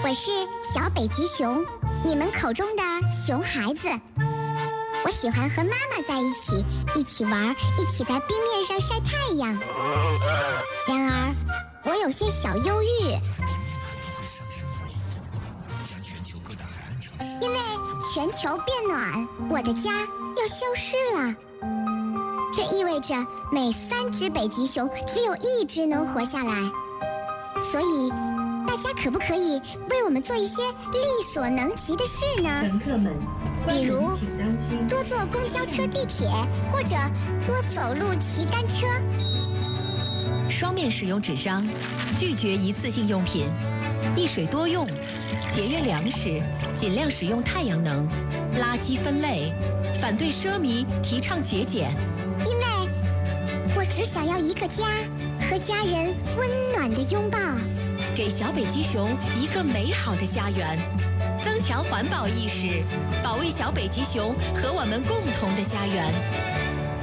我是小北极熊，你们口中的熊孩子。我喜欢和妈妈在一起玩，一起在冰面上晒太阳。然而，我有些小忧郁，因为全球变暖，我的家要消失了。这意味着每3只北极熊只有1只能活下来。所以，大家可不可以为我们做一些力所能及的事呢？ 乘客们， 比如多坐公交车、地铁，或者多走路、骑单车。 双面使用纸张，拒绝一次性用品，一水多用，节约粮食，尽量使用太阳能，垃圾分类，反对奢靡，提倡节俭。 因为我只想要一个家，和家人温暖的拥抱， 给小北极熊一个美好的家园，增强环保意识，保卫小北极熊和我们共同的家园。